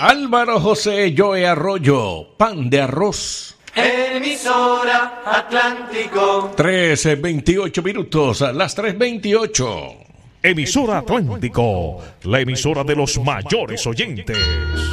Álvaro José Joe Arroyo, Pan de Arroz. Emisora Atlántico. 13:28 minutos, a las 3:28. Emisora Atlántico, la emisora de los mayores oyentes.